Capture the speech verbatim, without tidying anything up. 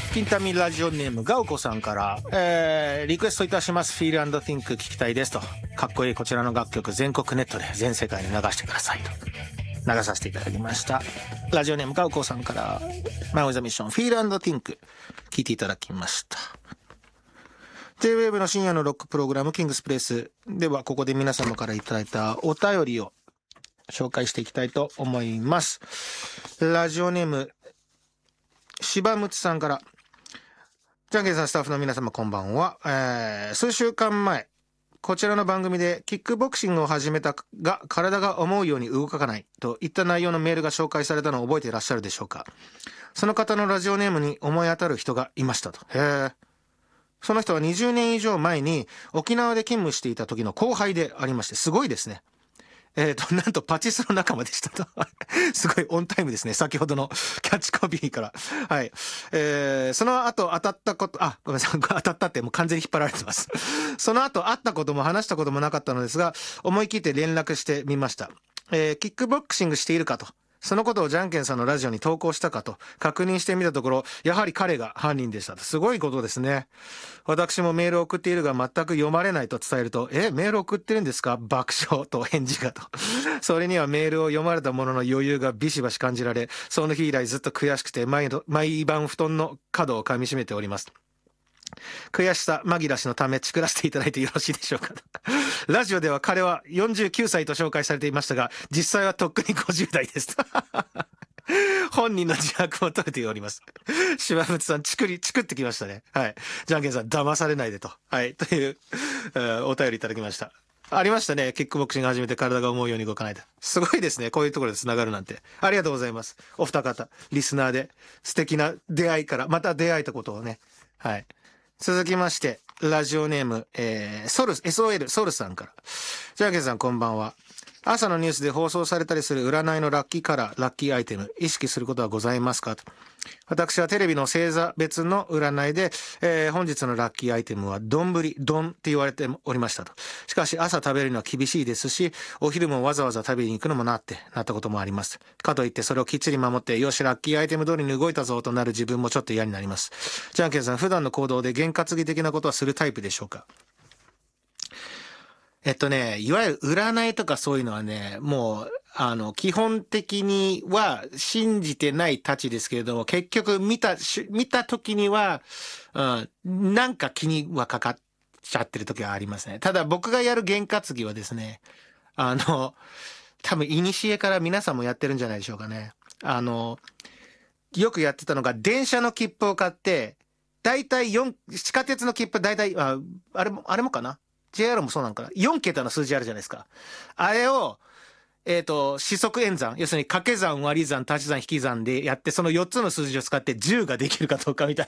金民ラジオネームガウコさんから、えー、リクエストいたします。 Feel and Think 聞きたいですと。かっこいいこちらの楽曲全国ネットで全世界に流してくださいと流させていただきました。ラジオネームガウコさんから My With a Mission Feel and Think 聞いていただきました。 J-ウェーブ の深夜のロックプログラムキングスプレイスでは、ここで皆様からいただいたお便りを紹介していきたいと思います。ラジオネーム柴睦さんから、じゃんけんさんスタッフの皆様こんばんは、えー、数週間前こちらの番組でキックボクシングを始めたが体が思うように動かないといった内容のメールが紹介されたのを覚えていらっしゃるでしょうか。その方のラジオネームに思い当たる人がいましたと。へえ。その人はにじゅうねん以上前に沖縄で勤務していた時の後輩でありまして、すごいですね。えーと、なんとパチスロ仲間でしたと。すごいオンタイムですね。先ほどのキャッチコピーから。はい。えー、その後当たったこと、あ、ごめんなさい。当たったってもう完全に引っ張られてます。その後会ったことも話したこともなかったのですが、思い切って連絡してみました。えー、キックボクシングしているかと。そのことをじゃんけんさんのラジオに投稿したかと確認してみたところ、やはり彼が犯人でしたと。すごいことですね。私もメールを送っているが全く読まれないと伝えると、え、メール送ってるんですか爆笑と返事がと。それにはメールを読まれたものの余裕がビシバシ感じられ、その日以来ずっと悔しくて毎度毎晩布団の角を噛み締めております。悔しさ紛らしのため作らせていただいてよろしいでしょうか。ラジオでは彼はよんじゅうきゅうさいと紹介されていましたが、実際はとっくにごじゅうだいです。本人の自白も取れております。柴渕さんチクリチクってきましたね。はい。じゃんけんさん騙されないでと、はいという、えー、お便りいただきました。ありましたね。キックボクシング始めて体が思うように動かないと。すごいですね。こういうところで繋がるなんて。ありがとうございます。お二方リスナーで素敵な出会いからまた出会えたことをね。はい。続きましてラジオネーム、えー、ソル エスオーエル ソルさんから、じゃんけんさんこんばんは。朝のニュースで放送されたりする占いのラッキーカラーラッキーアイテム意識することはございますかと。私はテレビの星座別の占いで、えー、本日のラッキーアイテムは丼丼って言われておりましたと。しかし朝食べるのは厳しいですし、お昼もわざわざ食べに行くのもなってなったこともあります。かといってそれをきっちり守って、よしラッキーアイテム通りに動いたぞとなる自分もちょっと嫌になります。じゃんけんさん、普段の行動で験担ぎ的なことはするタイプでしょうか。えっとね、いわゆる占いとかそういうのはね、もう、あの、基本的には信じてないたちですけれども、結局見た、見た時には、うん、なんか気にはかかっちゃってる時はありますね。ただ僕がやる験担ぎはですね、あの、多分、古から皆さんもやってるんじゃないでしょうかね。あの、よくやってたのが、電車の切符を買って、だいたいよん、地下鉄の切符だいたい、あ、あれも、あれもかなジェイアール もそうなのかな ?よん 桁の数字あるじゃないですか。あれを、えっと、四則演算、要するに掛け算、割り算、足し算、引き算でやって、そのよっつの数字を使ってじゅうができるかどうかみたい